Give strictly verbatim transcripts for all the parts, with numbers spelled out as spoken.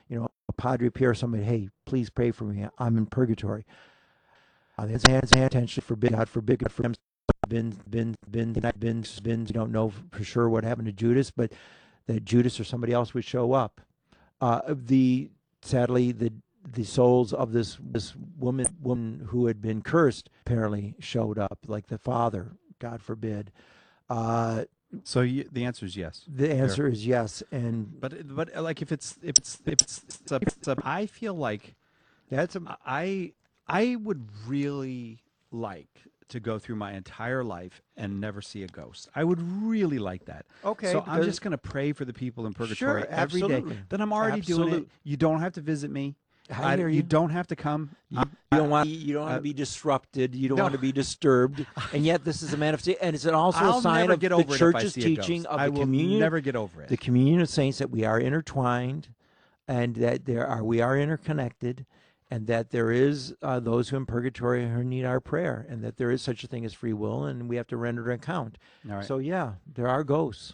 you know, a Padre Pio or somebody, hey, please pray for me. I'm in purgatory. Uh, his hands intentionally forbid, God forbid, God forbid, been, been, been, been, been, you don't know for sure what happened to Judas, but that Judas or somebody else would show up. Uh, the sadly, the the souls of this this woman woman who had been cursed apparently showed up, like the father, God forbid. Uh, So you, the answer is yes. the answer There. is yes, and But but uh, like if it's if it's if it's, it's, a, it's a, I feel like that's a I I would really like to go through my entire life and never see a ghost. I would really like that. okay. So I'm because- just going to pray for the people in purgatory Sure, every day. absolutely. Then I'm already doing it. Absolute- You don't have to visit me. I hear you. don't have to come. You, you don't want you don't want uh, to be disrupted. You don't no. want to be disturbed. And yet, this is a manifestation, and it's also I'll a sign never of get the over it if I church's see a teaching ghost. of I the will communion. never get over it. The communion of saints, that we are intertwined, and that there are we are interconnected, and that there is uh, those who in purgatory who need our prayer, and that there is such a thing as free will, and we have to render an account. All right. So yeah, there are ghosts.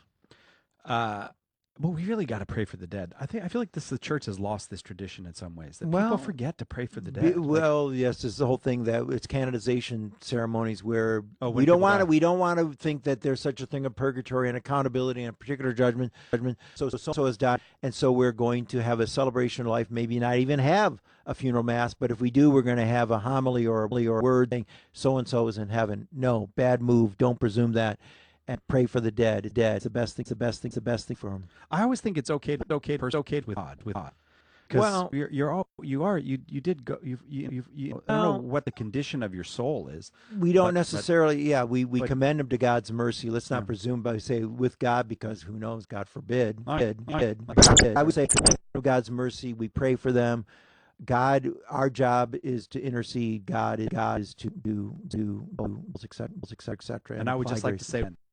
Uh, but we really got to pray for the dead. I think I feel like this the church has lost this tradition in some ways that Well, people forget to pray for the Be- dead. Like, well, yes, it's the whole thing that it's canonization ceremonies where Oh, when we don't people want to die. we don't want to think that there's such a thing of purgatory and accountability and a particular judgment judgment. So so so has died, and so we're going to have a celebration of life. Maybe not even have a funeral mass, but if we do, we're going to have a homily or a or a word saying so and so is in heaven. No, bad move. Don't presume that. And pray for the dead. Dead. It's the best thing. It's the best thing. It's the best thing for them. I always think it's okay. It's okay. It's okay with God. With God. Because Well- you're, you're all you are you you did go you you, you, you I don't know Well- what the condition of your soul is. We don't But- necessarily, yeah, we, we but- commend him to God's mercy. Let's not Yeah. presume by say with God, because who knows, God forbid. All right, Forbid, all right. forbid, forbid. I would say commend him to God's mercy. We pray for them. God, our job is to intercede. God is God is to do do et cetera, et cetera, And I would apply just like grace. to say